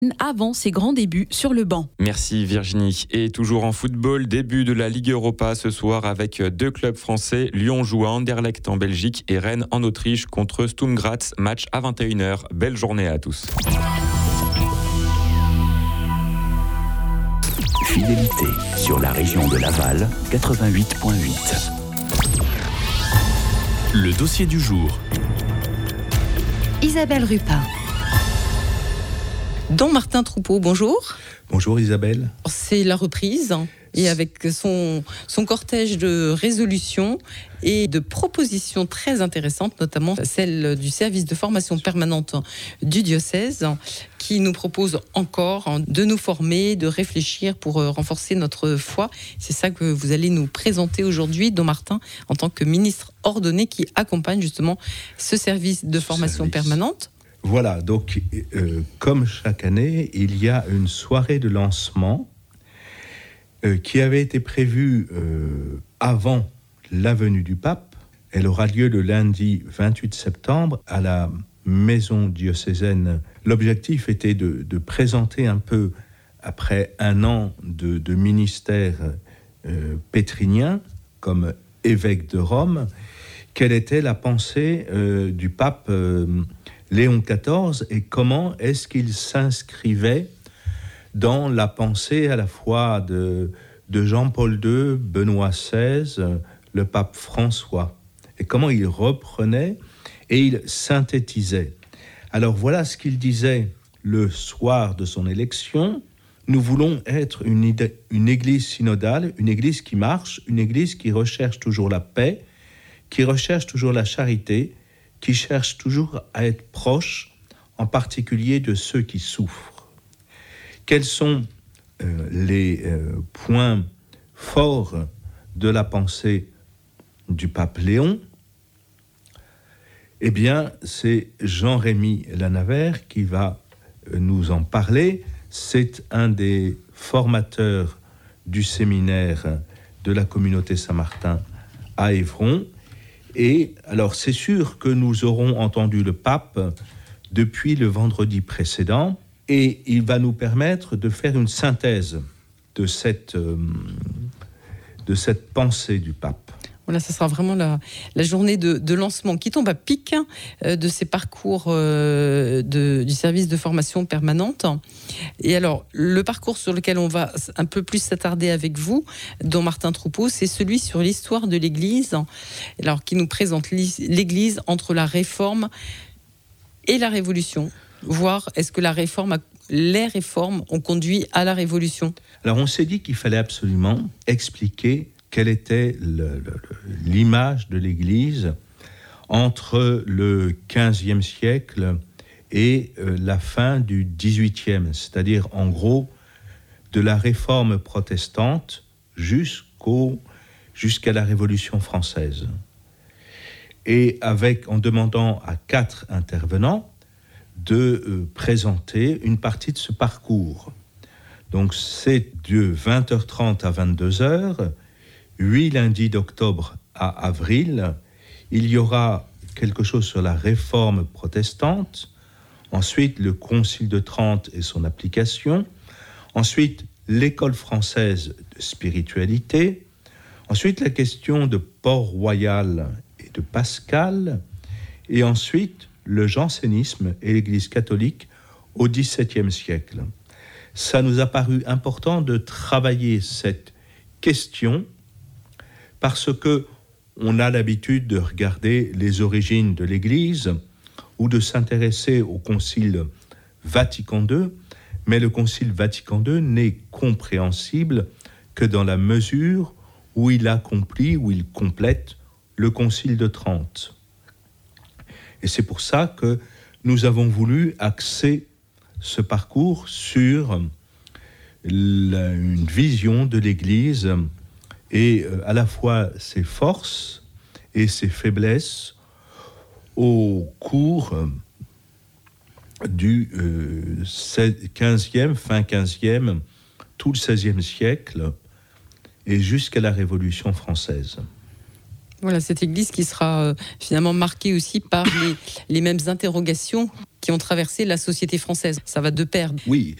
avant ses grands débuts sur le banc. Merci Virginie. Et toujours en football, début de la Ligue Europa ce soir avec deux clubs français. Lyon joue à Anderlecht en Belgique et Rennes en Autriche contre Sturm Graz. Match à 21h. Belle journée à tous. Fidélité sur la région de Laval, 88.8. Le dossier du jour. Isabelle Rupin. Don Martin Troupeau, bonjour. Bonjour Isabelle. C'est la reprise et avec son cortège de résolutions et de propositions très intéressantes, notamment celle du service de formation permanente du diocèse qui nous propose encore de nous former, de réfléchir pour renforcer notre foi. C'est ça que vous allez nous présenter aujourd'hui, Don Martin, en tant que ministre ordonné qui accompagne justement ce service de formation permanente. Voilà, donc comme chaque année, il y a une soirée de lancement qui avait été prévue avant la venue du pape. Elle aura lieu le lundi 28 septembre à la maison diocésaine. L'objectif était de présenter un peu, après un an de ministère pétrinien comme évêque de Rome, quelle était la pensée du pape Léon XIV et comment est-ce qu'il s'inscrivait dans la pensée à la fois de Jean-Paul II, Benoît XVI, le pape François, et comment il reprenait et il synthétisait. Alors voilà ce qu'il disait le soir de son élection. Nous voulons être une église synodale, une église qui marche, une église qui recherche toujours la paix, qui recherche toujours la charité, qui cherche toujours à être proche, en particulier de ceux qui souffrent. Quels sont les points forts de la pensée du pape Léon ? Eh bien, c'est Jean-Rémy Lanavert qui va nous en parler. C'est un des formateurs du séminaire de la communauté Saint-Martin à Évron. Et alors, c'est sûr que nous aurons entendu le pape depuis le vendredi précédent et il va nous permettre de faire une synthèse de cette pensée du pape. Voilà, ça sera vraiment la journée de lancement qui tombe à pic de ces parcours du service de formation permanente. Et alors, le parcours sur lequel on va un peu plus s'attarder avec vous, Don Martin Troupeau, c'est celui sur l'histoire de l'Église, alors qui nous présente l'Église entre la Réforme et la Révolution. Voir est-ce que les réformes ont conduit à la Révolution. Alors, on s'est dit qu'il fallait absolument expliquer quelle était l'image de l'Église entre le XVe siècle et la fin du XVIIIe, c'est-à-dire en gros de la Réforme protestante jusqu'à la Révolution française. Et en demandant à 4 intervenants de présenter une partie de ce parcours. Donc c'est de 20h30 à 22h, 8 lundis d'octobre à avril, il y aura quelque chose sur la réforme protestante, ensuite le Concile de Trente et son application, ensuite l'école française de spiritualité, ensuite la question de Port-Royal et de Pascal, et ensuite le jansénisme et l'Église catholique au XVIIe siècle. Ça nous a paru important de travailler cette question parce que on a l'habitude de regarder les origines de l'Église ou de s'intéresser au Concile Vatican II, mais le Concile Vatican II n'est compréhensible que dans la mesure où il accomplit, où il complète le Concile de Trente. Et c'est pour ça que nous avons voulu axer ce parcours sur une vision de l'Église et à la fois ses forces et ses faiblesses au cours du 15e, fin 15e, tout le 16e siècle et jusqu'à la Révolution française. Voilà, cette église qui sera finalement marquée aussi par les mêmes interrogations qui ont traversé la société française. Ça va de pair. Oui,